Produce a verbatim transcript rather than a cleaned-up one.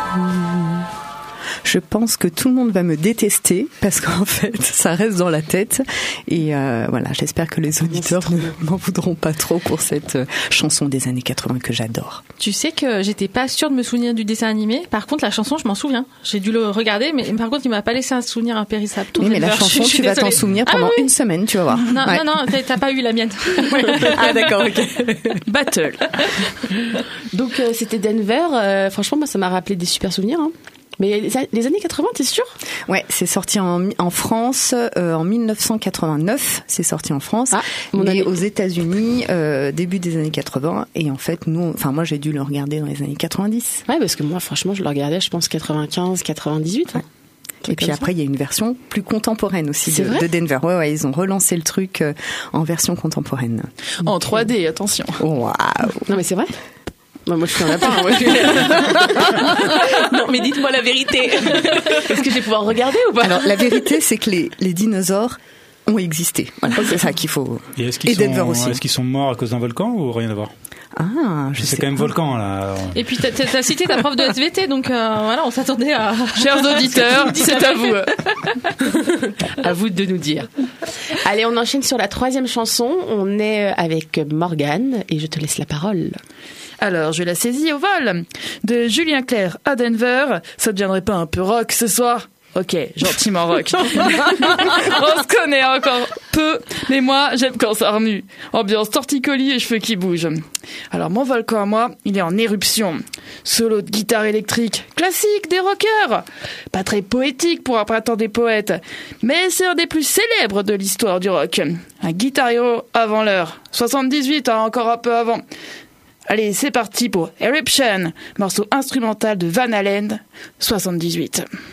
Je pense que tout le monde va me détester parce qu'en fait, ça reste dans la tête. Et euh, voilà, j'espère que les auditeurs ne m'en voudront pas trop pour cette euh, chanson des années quatre-vingts que j'adore. Tu sais que j'étais pas sûre de me souvenir du dessin animé. Par contre, la chanson, je m'en souviens. J'ai dû le regarder, mais par contre, il m'a pas laissé un souvenir impérissable. Oui, mais la chanson, tu vas t'en souvenir pendant ah, oui. une semaine, tu vas voir. Non, ouais. non, non, t'as, t'as pas eu la mienne. Ah d'accord, ok. Battle. Donc euh, c'était Denver. Euh, franchement, moi, ça m'a rappelé des super souvenirs. Hein. Mais les, les années quatre-vingts, t'es sûr ? Ouais, c'est sorti en, en France euh, en dix-neuf cent quatre-vingt-neuf. C'est sorti en France, ah, mais année... aux États-Unis euh, début des années quatre-vingts. Et en fait, nous, enfin moi, j'ai dû le regarder dans les années quatre-vingt-dix. Ouais, parce que moi, franchement, je le regardais, je pense quatre-vingt-quinze, quatre-vingt-dix-huit. Hein. Ouais. Et puis après, il y a une version plus contemporaine aussi de, de Denver. Ouais, ouais, ils ont relancé le truc euh, en version contemporaine. En Donc, trois D, attention. Waouh. Non, mais c'est vrai. Moi, moi, je suis en lapin. Non, mais dites-moi la vérité. Est-ce que je vais pouvoir regarder ou pas ? Alors, la vérité, c'est que les, les dinosaures ont existé. Voilà, c'est ça qu'il faut. Et, est-ce qu'ils Et Denver sont, aussi. Est-ce qu'ils sont morts à cause d'un volcan ou rien à voir ? Ah, je c'est sais quand même pas. volcan là. Et puis t'as, t'as cité ta prof de S V T, donc euh, voilà, on s'attendait à. Chers auditeurs, c'est à vous. À vous de nous dire. Allez, on enchaîne sur la troisième chanson. On est avec Morgane et je te laisse la parole. Alors, je la saisis au vol. De Julien Clerc à Denver, ça ne deviendrait pas un peu rock ce soir ? Ok, gentiment rock. On se connaît encore peu, mais moi, j'aime quand ça remue. Ambiance torticolis et cheveux qui bougent. Alors, mon volcan à moi, il est en éruption. Solo de guitare électrique, classique des rockers. Pas très poétique pour un printemps des poètes, mais c'est un des plus célèbres de l'histoire du rock. Un guitar hero avant l'heure. soixante-dix-huit, hein, encore un peu avant. Allez, c'est parti pour Eruption, morceau instrumental de Van Halen, soixante-dix-huit.